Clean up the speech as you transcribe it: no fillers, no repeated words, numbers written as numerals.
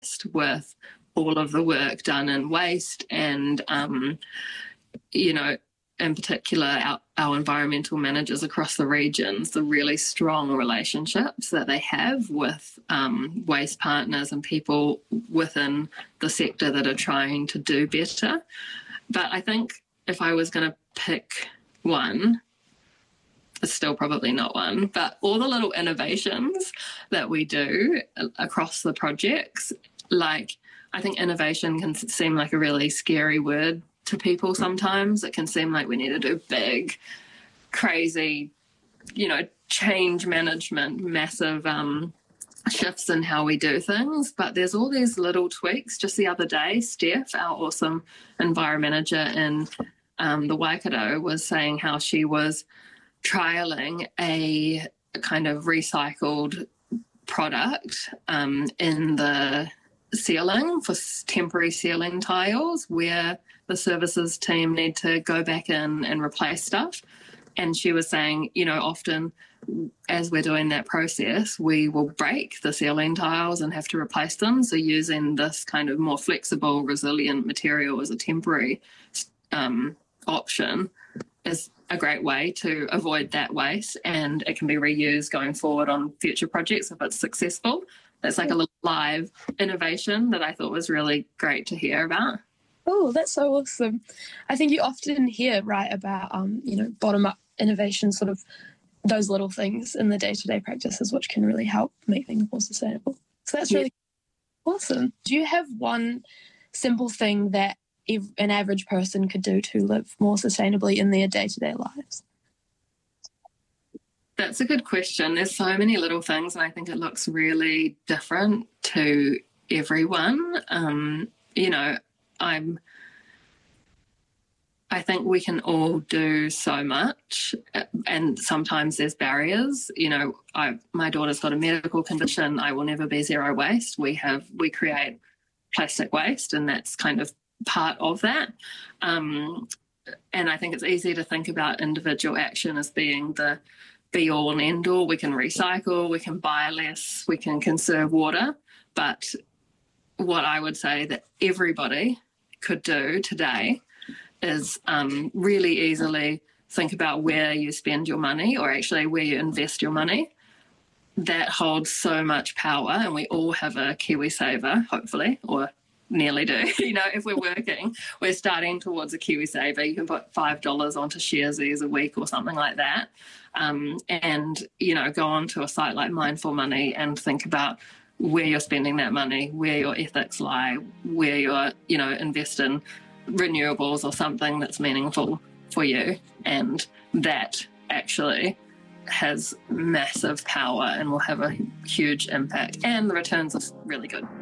with all of the work done in waste and, in particular, our environmental managers across the regions, the really strong relationships that they have with waste partners and people within the sector that are trying to do better. But I think if I was going to pick one, it's still probably not one, but all the little innovations that we do across the projects, like, I think innovation can seem like a really scary word to people sometimes. It can seem like we need to do big, crazy, change management, massive shifts in how we do things. But there's all these little tweaks. Just the other day, Steph, our awesome environment manager in the Waikato, was saying how she was trialing a kind of recycled product in the ceiling for temporary ceiling tiles, where the services team need to go back in and replace stuff. And she was saying, often as we're doing that process, we will break the ceiling tiles and have to replace them. So using this kind of more flexible, resilient material as a temporary option is a great way to avoid that waste, and it can be reused going forward on future projects if it's successful. That's like a little live innovation that I thought was really great to hear about. Oh, that's so awesome. I think you often hear, right, about, bottom-up innovation, sort of those little things in the day-to-day practices which can really help make things more sustainable. So that's really awesome. Do you have one simple thing that an average person could do to live more sustainably in their day-to-day lives? That's a good question. There's so many little things, and I think it looks really different to everyone. I think we can all do so much, and sometimes there's barriers. My daughter's got a medical condition. I will never be zero waste. We create plastic waste, and that's kind of part of that. And I think it's easy to think about individual action as being the be all and end all. We can recycle, we can buy less, we can conserve water. But what I would say that everybody could do today is really easily think about where you spend your money, or actually where you invest your money. That holds so much power, and we all have a KiwiSaver, hopefully, or nearly do. If we're working, we're starting towards a KiwiSaver. You can put $5 onto Sharesies a week or something like that. And go onto a site like Mindful Money and think about where you're spending that money, where your ethics lie, where you're, invest in renewables or something that's meaningful for you. And that actually has massive power and will have a huge impact. And the returns are really good.